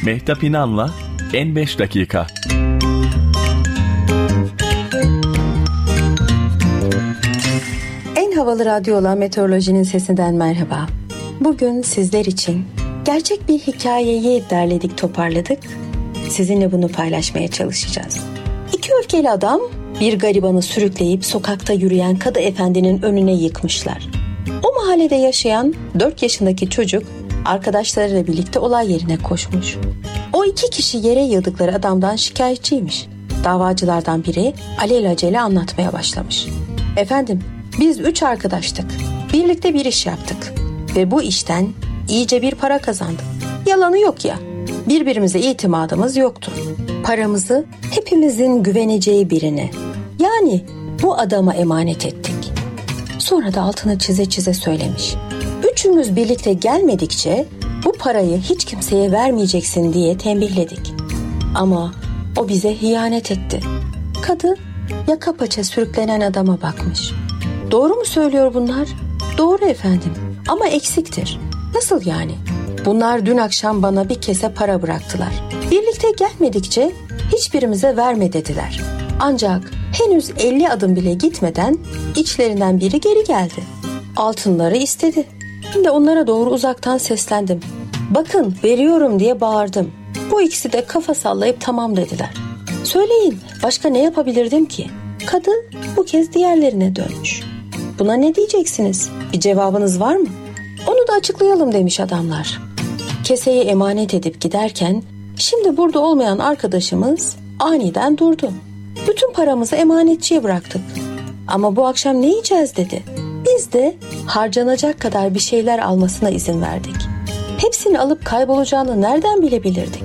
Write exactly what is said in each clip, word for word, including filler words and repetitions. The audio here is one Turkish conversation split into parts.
Mehtap İnan'la En beş Dakika. En havalı radyo olan Meteorolojinin Sesinden merhaba. Bugün sizler için gerçek bir hikayeyi derledik, toparladık. Sizinle bunu paylaşmaya çalışacağız. İki öfkeli adam bir garibanı sürükleyip sokakta yürüyen Kadı Efendi'nin önüne yıkmışlar. O mahallede yaşayan dört yaşındaki çocuk arkadaşlarıyla birlikte olay yerine koşmuş. O iki kişi yere yığdıkları adamdan şikayetçiymiş. Davacılardan biri alelacele anlatmaya başlamış. Efendim, biz üç arkadaştık. Birlikte bir iş yaptık. Ve bu işten iyice bir para kazandık. Yalanı yok ya. Birbirimize itimadımız yoktu. Paramızı hepimizin güveneceği birine, yani bu adama emanet ettik. Sonra da altını çize çize söylemiş. Üçümüz birlikte gelmedikçe bu parayı hiç kimseye vermeyeceksin diye tembihledik. Ama o bize ihanet etti. Kadı yaka paça sürüklenen adama bakmış. Doğru mu söylüyor bunlar? Doğru efendim, ama eksiktir. Nasıl yani? Bunlar dün akşam bana bir kese para bıraktılar. Birlikte gelmedikçe hiçbirimize verme dediler. Ancak henüz elli adım bile gitmeden içlerinden biri geri geldi. Altınları istedi. Şimdi onlara doğru uzaktan seslendim. Bakın, veriyorum diye bağırdım. Bu ikisi de kafa sallayıp tamam dediler. Söyleyin, başka ne yapabilirdim ki? Kadın bu kez diğerlerine dönmüş. Buna ne diyeceksiniz? Bir cevabınız var mı? Onu da açıklayalım demiş adamlar. Keseyi emanet edip giderken şimdi burada olmayan arkadaşımız aniden durdu. Bütün paramızı emanetçiye bıraktık. Ama bu akşam ne yiyeceğiz dedi. Biz de harcanacak kadar bir şeyler almasına izin verdik. Hepsini alıp kaybolacağını nereden bilebilirdik?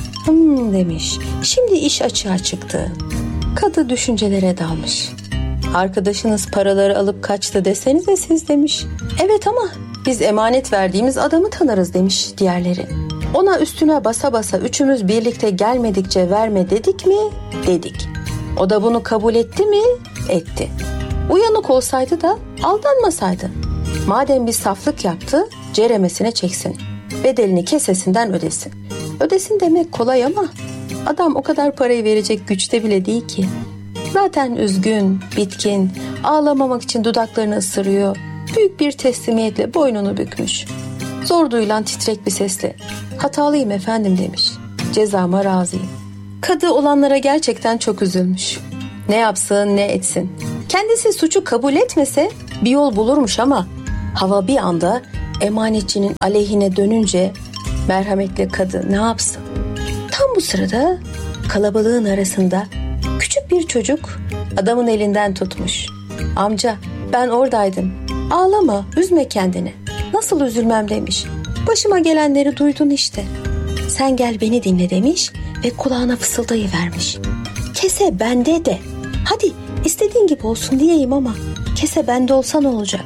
Hmm demiş. Şimdi iş açığa çıktı. Kadı düşüncelere dalmış. Arkadaşınız paraları alıp kaçtı desenize siz demiş. Evet ama biz emanet verdiğimiz adamı tanırız demiş diğerleri. Ona üstüne basa basa üçümüz birlikte gelmedikçe verme dedik mi? Dedik. O da bunu kabul etti mi? Etti. Uyanık olsaydı da aldanmasaydı. Madem bir saflık yaptı, ceremesine çeksin. Bedelini kesesinden ödesin. Ödesin demek kolay ama adam o kadar parayı verecek güçte bile değil ki. Zaten üzgün, bitkin, ağlamamak için dudaklarını ısırıyor. Büyük bir teslimiyetle boynunu bükmüş. Zor duyulan titrek bir sesle hatalıyım efendim demiş. Cezama razıyım. Kadı olanlara gerçekten çok üzülmüş. Ne yapsın ne etsin. Kendisi suçu kabul etmese bir yol bulurmuş ama hava bir anda emanetçinin aleyhine dönünce merhametli kadı ne yapsın? Tam bu sırada kalabalığın arasında küçük bir çocuk adamın elinden tutmuş. Amca, ben oradaydım. Ağlama, üzme kendini. Nasıl üzülmem demiş. Başıma gelenleri duydun işte. Sen gel beni dinle demiş ve kulağına fısıldayıvermiş. Kese bende de. Hadi istediğin gibi olsun diyeyim ama kese bende olsa ne olacak?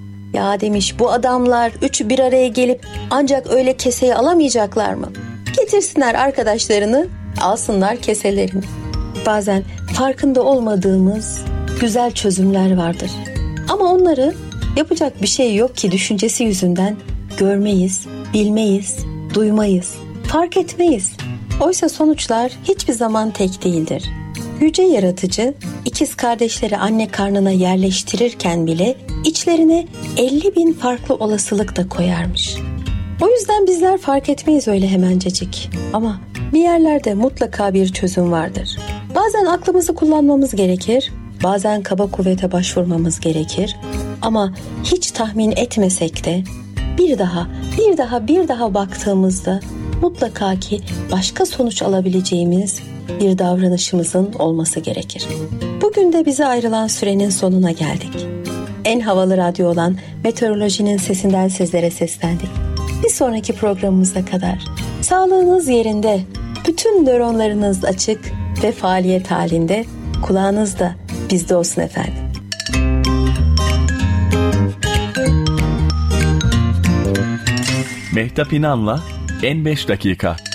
Ya demiş, bu adamlar üçü bir araya gelip ancak öyle keseyi alamayacaklar mı? Getirsinler arkadaşlarını, alsınlar keselerini. Bazen farkında olmadığımız güzel çözümler vardır. Ama onları yapacak bir şey yok ki düşüncesi yüzünden görmeyiz, bilmeyiz, duymayız, fark etmeyiz. Oysa sonuçlar hiçbir zaman tek değildir. Yüce Yaratıcı ikiz kardeşleri anne karnına yerleştirirken bile içlerine elli bin farklı olasılık da koyarmış. O yüzden bizler fark etmeyiz öyle hemencecik. Ama bir yerlerde mutlaka bir çözüm vardır. Bazen aklımızı kullanmamız gerekir, bazen kaba kuvvete başvurmamız gerekir. Ama hiç tahmin etmesek de bir daha, bir daha, bir daha baktığımızda mutlaka ki başka sonuç alabileceğimiz bir davranışımızın olması gerekir. Bugün de bize ayrılan sürenin sonuna geldik. En havalı radyo olan Meteorolojinin Sesinden sizlere seslendik. Bir sonraki programımıza kadar sağlığınız yerinde, bütün nöronlarınız açık ve faaliyet halinde, kulağınız da bizde olsun efendim. Mehtap İnan'la En beş Dakika.